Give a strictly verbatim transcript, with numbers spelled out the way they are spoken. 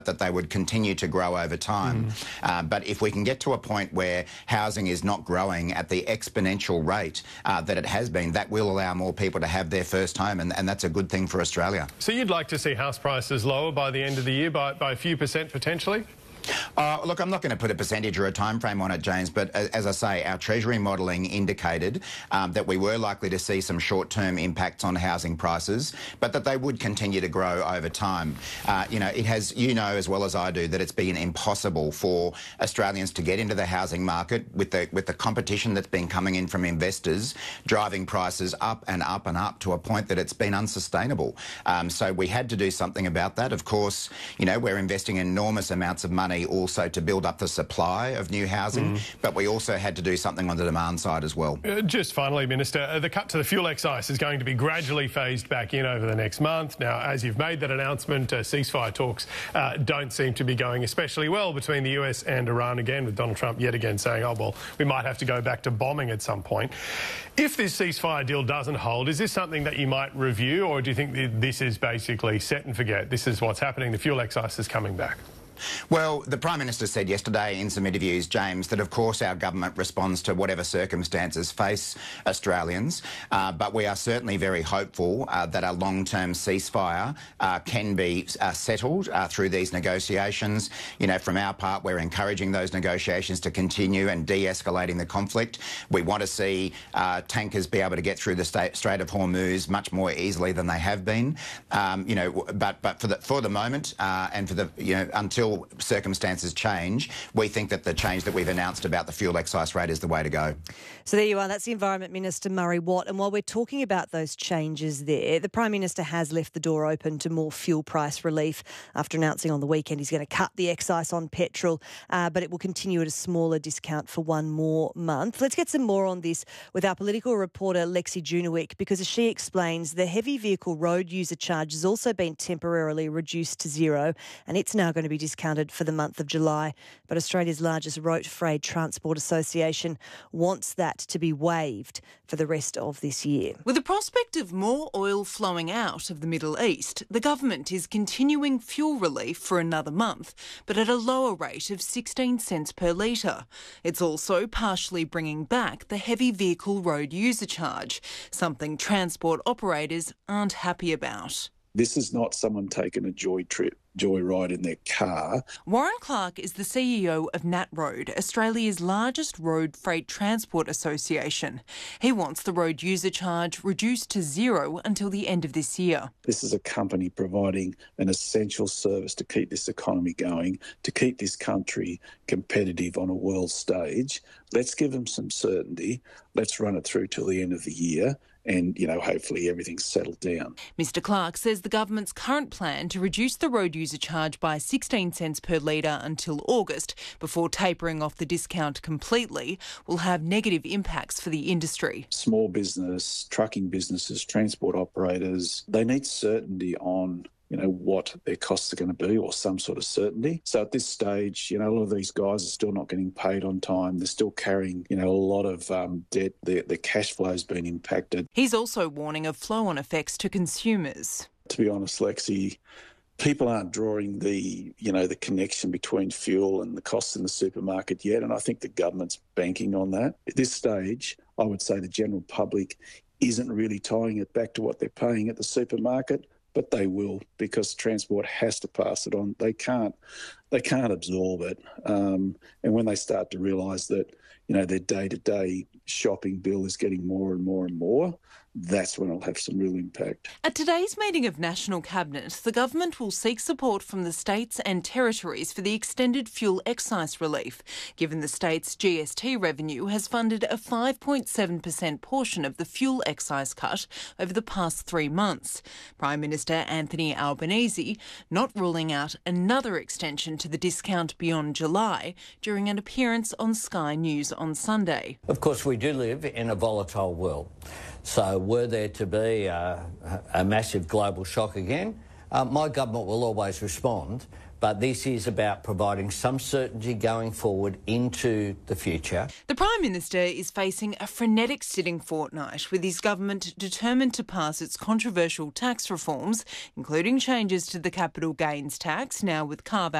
that they would continue to grow over time. Mm. Uh, but if we can get to a point where housing is not growing at the exponential rate uh, that it has been, that will allow more people to have their first home, and, and that's a good thing for Australia. So you'd like to see house prices lower by the end of the year by, by a few percent potentially? Uh, look, I'm not going to put a percentage or a time frame on it, James, but as I say, our Treasury modelling indicated um, that we were likely to see some short-term impacts on housing prices, but that they would continue to grow over time. Uh, you know, it has, you know as well as I do, that it's been impossible for Australians to get into the housing market with the with the competition that's been coming in from investors, driving prices up and up and up to a point that it's been unsustainable. Um, so we had to do something about that. Of course, you know, we're investing enormous amounts of money also to build up the supply of new housing, mm. but we also had to do something on the demand side as well. Uh, just finally, Minister, uh, the cut to the fuel excise is going to be gradually phased back in over the next month. Now, as you've made that announcement, uh, ceasefire talks uh, don't seem to be going especially well between the U S and Iran again, with Donald Trump yet again saying, oh, well, we might have to go back to bombing at some point. If this ceasefire deal doesn't hold, is this something that you might review, or do you think that this is basically set and forget? This is what's happening. The fuel excise is coming back. Well, the Prime Minister said yesterday in some interviews, James, that of course our government responds to whatever circumstances face Australians, uh, but we are certainly very hopeful uh, that a long-term ceasefire uh, can be uh, settled uh, through these negotiations. You know, from our part, we're encouraging those negotiations to continue and de-escalating the conflict. We want to see uh, tankers be able to get through the Strait of Hormuz much more easily than they have been. Um, you know, but but for the for the moment uh, and for the you know until circumstances change, we think that the change that we've announced about the fuel excise rate is the way to go. So there you are. That's the Environment Minister, Murray Watt. And while we're talking about those changes there, the Prime Minister has left the door open to more fuel price relief after announcing on the weekend he's going to cut the excise on petrol, uh, but it will continue at a smaller discount for one more month. Let's get some more on this with our political reporter, Lexi Junowick, because as she explains, the heavy vehicle road user charge has also been temporarily reduced to zero, and it's now going to be discounted for the month of July. But Australia's largest road freight transport association wants that to be waived for the rest of this year. With the prospect of more oil flowing out of the Middle East, the government is continuing fuel relief for another month, but at a lower rate of sixteen cents per litre. It's also partially bringing back the heavy vehicle road user charge, something transport operators aren't happy about. This is not someone taking a joy trip, joy ride in their car. Warren Clark is the C E O of NatRoad, Australia's largest road freight transport association. He wants the road user charge reduced to zero until the end of this year. This is a company providing an essential service to keep this economy going, to keep this country competitive on a world stage. Let's give them some certainty. Let's run it through till the end of the year. And, you know, hopefully everything's settled down. Mister Clark says the government's current plan to reduce the road user charge by sixteen cents per litre until August, before tapering off the discount completely, will have negative impacts for the industry. Small business, trucking businesses, transport operators, they need certainty on you know, what their costs are going to be, or some sort of certainty. So at this stage, you know, a lot of these guys are still not getting paid on time. They're still carrying, you know, a lot of um, debt. Their, their cash flow's been impacted. He's also warning of flow-on effects to consumers. To be honest, Lexi, people aren't drawing the, you know, the connection between fuel and the costs in the supermarket yet, and I think the government's banking on that. At this stage, I would say the general public isn't really tying it back to what they're paying at the supermarket. But they will, because transport has to pass it on. They can't, they can't absorb it. Um, and when they start to realise that, you know, their day-to-day shopping bill is getting more and more and more, that's when it'll have some real impact. At today's meeting of National Cabinet, the government will seek support from the states and territories for the extended fuel excise relief, given the state's G S T revenue has funded a five point seven percent portion of the fuel excise cut over the past three months. Prime Minister Anthony Albanese not ruling out another extension to the discount beyond July during an appearance on Sky News on Sunday. Of course, we do live in a volatile world. So were there to be a, a massive global shock again, uh, my government will always respond but this is about providing some certainty going forward into the future. The Prime Minister is facing a frenetic sitting fortnight, with his government determined to pass its controversial tax reforms, including changes to the capital gains tax, now with carve